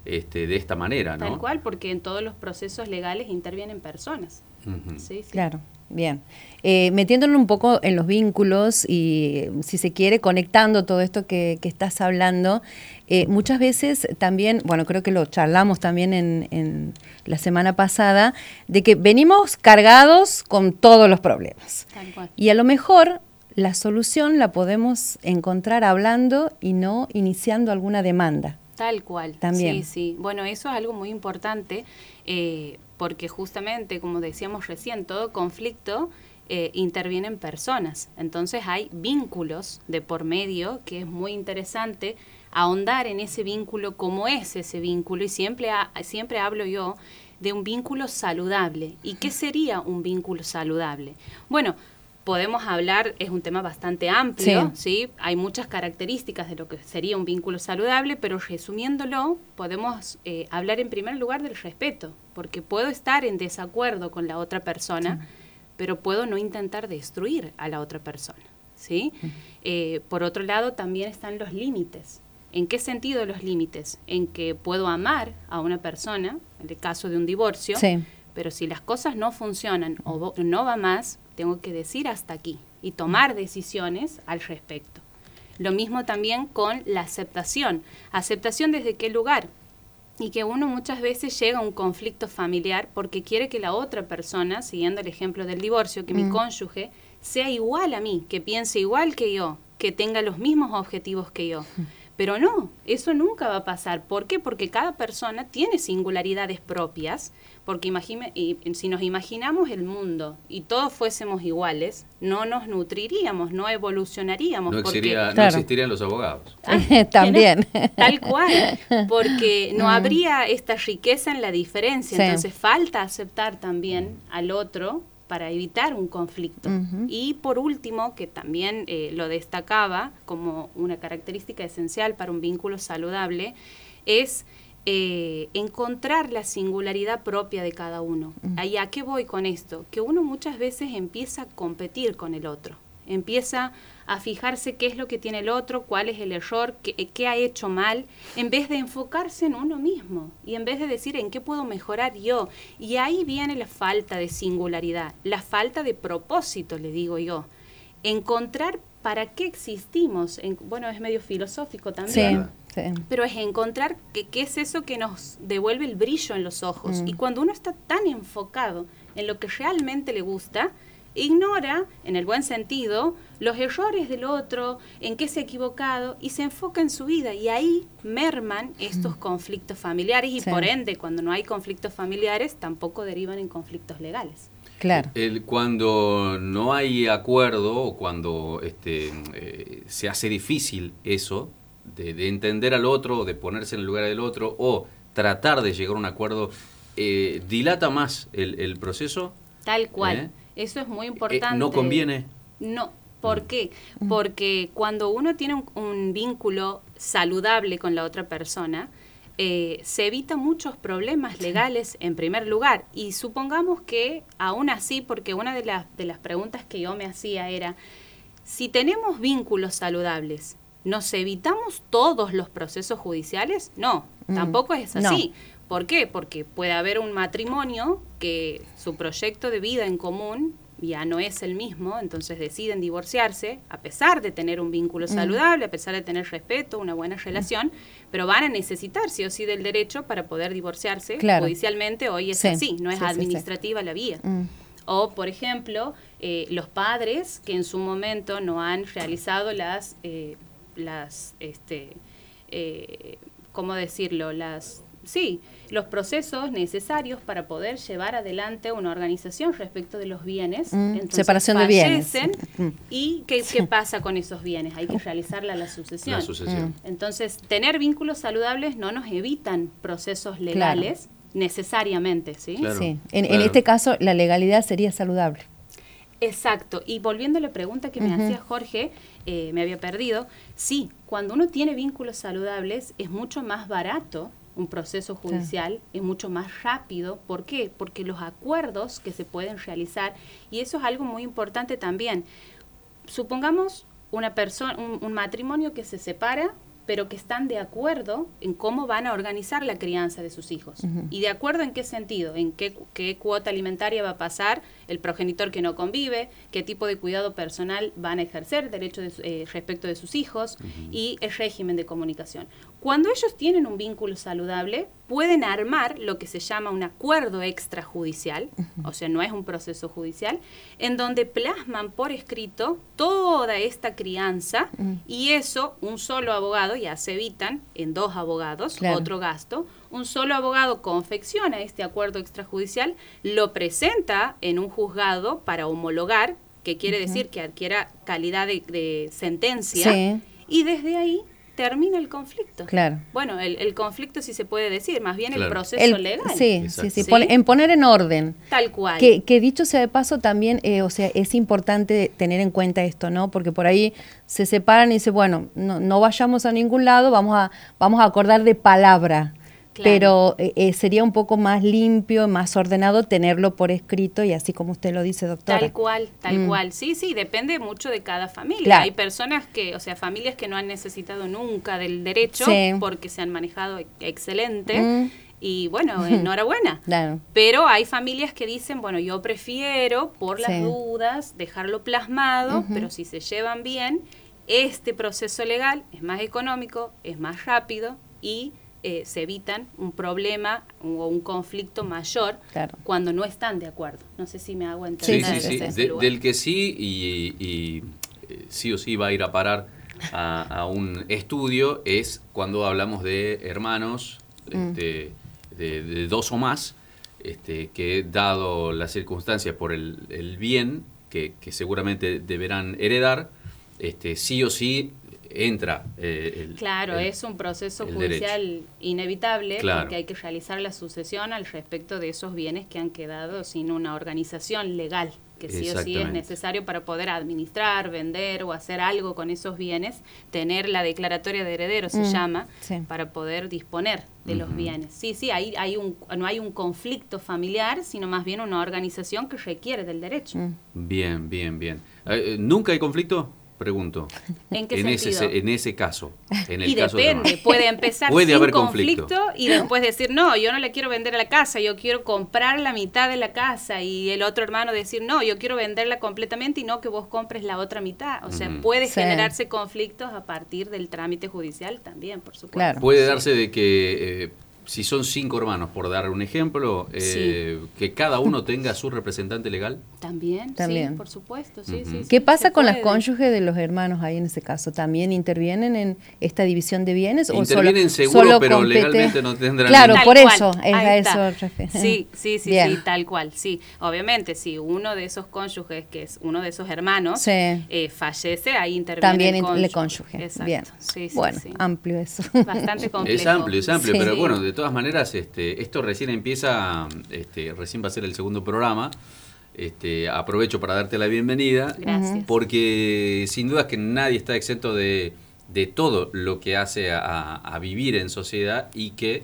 de esta manera, ¿no? Tal cual, porque en todos los procesos legales intervienen personas. Uh-huh. Sí. Claro, bien. Metiéndonos un poco en los vínculos y, si se quiere, conectando todo esto que estás hablando, muchas veces también, bueno, creo que lo charlamos también en la semana pasada, de que venimos cargados con todos los problemas. Tal cual. Y a lo mejor la solución la podemos encontrar hablando y no iniciando alguna demanda. Tal cual. También. Sí. Bueno, eso es algo muy importante, porque justamente, como decíamos recién, todo conflicto intervienen personas. Entonces hay vínculos de por medio, que es muy interesante ahondar en ese vínculo, cómo es ese vínculo, y siempre hablo yo de un vínculo saludable. ¿Y qué sería un vínculo saludable? Bueno, podemos hablar, es un tema bastante amplio, ¿sí? Hay muchas características de lo que sería un vínculo saludable, pero resumiéndolo, podemos hablar en primer lugar del respeto, porque puedo estar en desacuerdo con la otra persona, pero puedo no intentar destruir a la otra persona, ¿sí? Por otro lado, también están los límites. ¿En qué sentido los límites? En que puedo amar a una persona, en el caso de un divorcio, pero si las cosas no funcionan o no va más, tengo que decir hasta aquí y tomar decisiones al respecto. Lo mismo también con la aceptación. ¿Aceptación desde qué lugar? Y que uno muchas veces llega a un conflicto familiar porque quiere que la otra persona, siguiendo el ejemplo del divorcio, que mi cónyuge sea igual a mí, que piense igual que yo, que tenga los mismos objetivos que yo. Pero no, eso nunca va a pasar. ¿Por qué? Porque cada persona tiene singularidades propias, porque si nos imaginamos el mundo y todos fuésemos iguales, no nos nutriríamos, no evolucionaríamos. No existirían los abogados. También. Tal cual, porque no habría esta riqueza en la diferencia. Entonces falta aceptar también al otro para evitar un conflicto. Y por último, que también lo destacaba como una característica esencial para un vínculo saludable, es encontrar la singularidad propia de cada uno. ¿Y a qué voy con esto? Que uno muchas veces empieza a competir con el otro, empieza a fijarse qué es lo que tiene el otro, cuál es el error, qué ha hecho mal, en vez de enfocarse en uno mismo y en vez de decir en qué puedo mejorar yo. Y ahí viene la falta de singularidad, la falta de propósito, le digo yo. Encontrar para qué existimos. Bueno, es medio filosófico también. Sí. Pero es encontrar qué es eso que nos devuelve el brillo en los ojos. Y cuando uno está tan enfocado en lo que realmente le gusta, ignora, en el buen sentido, los errores del otro, en qué se ha equivocado, y se enfoca en su vida. Y ahí merman estos conflictos familiares y por ende, cuando no hay conflictos familiares, tampoco derivan en conflictos legales. Claro. Cuando no hay acuerdo o cuando se hace difícil eso, de entender al otro, de ponerse en el lugar del otro o tratar de llegar a un acuerdo, dilata más el proceso. Tal cual. Eso es muy importante. ¿No conviene? No. ¿Por qué? Porque cuando uno tiene un vínculo saludable con la otra persona, se evita muchos problemas legales en primer lugar. Y supongamos que aún así, porque una de las preguntas que yo me hacía era, si tenemos vínculos saludables, ¿nos evitamos todos los procesos judiciales? No, tampoco es así. No. ¿Por qué? Porque puede haber un matrimonio que su proyecto de vida en común ya no es el mismo, entonces deciden divorciarse, a pesar de tener un vínculo saludable, a pesar de tener respeto, una buena relación, pero van a necesitar sí o sí del derecho para poder divorciarse. Claro. Judicialmente hoy es así, no es administrativa la vía. O, por ejemplo, los padres que en su momento no han realizado ¿cómo decirlo? Los procesos necesarios para poder llevar adelante una organización respecto de los bienes. Entonces, separación de bienes. ¿Y qué pasa con esos bienes? Hay que realizar la sucesión. Entonces, tener vínculos saludables no nos evitan procesos legales necesariamente, ¿sí? Claro. Sí. En este caso, la legalidad sería saludable. Exacto. Y volviendo a la pregunta que me hacía Jorge, me había perdido. Sí, cuando uno tiene vínculos saludables es mucho más barato un proceso judicial, es mucho más rápido. ¿Por qué? Porque los acuerdos que se pueden realizar, y eso es algo muy importante también. Supongamos una persona, un matrimonio que se separa pero que están de acuerdo en cómo van a organizar la crianza de sus hijos. ¿Y de acuerdo en qué sentido? En qué cuota alimentaria va a pasar el progenitor que no convive, qué tipo de cuidado personal van a ejercer respecto de sus hijos y el régimen de comunicación. Cuando ellos tienen un vínculo saludable, pueden armar lo que se llama un acuerdo extrajudicial, o sea, no es un proceso judicial, en donde plasman por escrito toda esta crianza y eso, un solo abogado, ya se evitan en 2 abogados, claro, otro gasto, un solo abogado confecciona este acuerdo extrajudicial, lo presenta en un juzgado para homologar, que quiere decir que adquiera calidad de sentencia, sí, y desde ahí termina el conflicto. Claro. Bueno, el conflicto sí se puede decir, más bien claro, el proceso legal. Sí, sí. En poner en orden. Tal cual. Que dicho sea de paso también, o sea, es importante tener en cuenta esto, ¿no? Porque por ahí se separan y dicen, bueno, no vayamos a ningún lado, vamos a acordar de palabra. Claro. Pero sería un poco más limpio, más ordenado tenerlo por escrito y así como usted lo dice, doctora. Tal cual. Sí, depende mucho de cada familia. Claro. Hay personas familias que no han necesitado nunca del derecho, sí, porque se han manejado excelente. Y bueno, enhorabuena. Claro. Pero hay familias que dicen, bueno, yo prefiero, por las dudas, dejarlo plasmado, pero si se llevan bien, este proceso legal es más económico, es más rápido y se evitan un problema o un conflicto mayor, claro, cuando no están de acuerdo. No sé si me hago entender. Sí. Del que sí y sí o sí va a ir a parar a un estudio es cuando hablamos de hermanos de 2 o más, que dado las circunstancias por el bien que seguramente deberán heredar, sí o sí entra es un proceso judicial derecho, inevitable, claro, porque hay que realizar la sucesión al respecto de esos bienes que han quedado sin una organización legal, que sí o sí es necesario para poder administrar, vender o hacer algo con esos bienes, tener la declaratoria de herederos se llama, para poder disponer de los bienes. Sí, no hay un conflicto familiar, sino más bien una organización que requiere del derecho. Bien. ¿Nunca hay conflicto? Pregunto. ¿En qué sentido? En ese caso. En el y caso depende, puede empezar puede sin haber conflicto y después decir, no, yo no le quiero vender a la casa, yo quiero comprar la mitad de la casa, y el otro hermano decir, no, yo quiero venderla completamente y no que vos compres la otra mitad. O sea, puede generarse conflictos a partir del trámite judicial también, por supuesto. Claro. Puede darse de que si son 5 hermanos, por dar un ejemplo, que cada uno tenga su representante legal. También. Sí, por supuesto. Sí. ¿Qué pasa con las cónyuges de los hermanos ahí en ese caso? ¿También intervienen en esta división de bienes? Intervienen ¿O seguro, pero legalmente no tendrán... Claro, tal por cual, eso. Es a eso. Sí, tal cual. Sí, obviamente, si uno de esos cónyuges, que es uno de esos hermanos, fallece, ahí interviene también el cónyuge. Exacto. Bien. Bueno, amplio eso. Bastante complejo. Es amplio, pero bueno, de todas maneras, esto recién empieza, recién va a ser el segundo programa. Aprovecho para darte la bienvenida. Gracias. Porque sin duda que nadie está exento de todo lo que hace a vivir en sociedad y que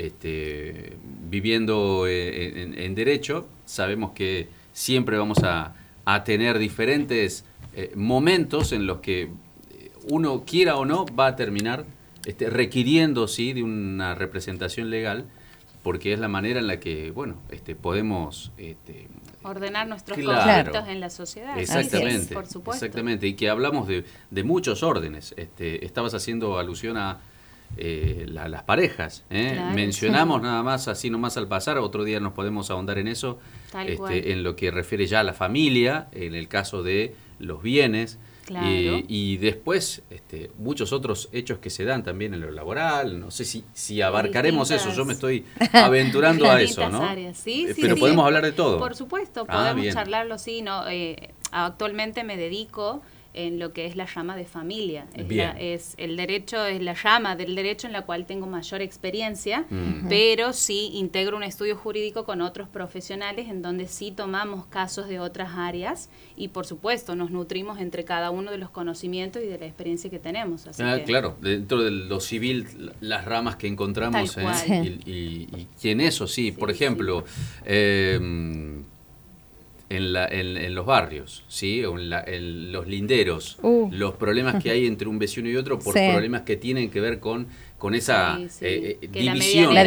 viviendo en derecho sabemos que siempre vamos a tener diferentes momentos en los que uno quiera o no va a terminar requiriendo sí de una representación legal, porque es la manera en la que podemos ordenar nuestros conflictos en la sociedad. Exactamente, por supuesto. Exactamente, y que hablamos de muchos órdenes. Estabas haciendo alusión a las parejas. Claro, mencionamos nada más, así nomás al pasar, otro día nos podemos ahondar en eso, en lo que refiere ya a la familia, en el caso de los bienes. Claro. Y después muchos otros hechos que se dan también en lo laboral. No sé si abarcaremos eso, yo me estoy aventurando a eso, ¿no? Áreas. Sí, pero podemos hablar de todo. Por supuesto, podemos charlarlo, sí. No, actualmente me dedico en lo que es la rama de familia. Es el derecho, es la rama del derecho en la cual tengo mayor experiencia, pero sí integro un estudio jurídico con otros profesionales en donde sí tomamos casos de otras áreas y por supuesto nos nutrimos entre cada uno de los conocimientos y de la experiencia que tenemos. Así que, claro, dentro de lo civil, las ramas que encontramos y en eso sí, por ejemplo, en los barrios, ¿sí? O en los linderos, los problemas que hay entre un vecino y otro por Sí. problemas que tienen que ver con esa Sí, sí. Que la división.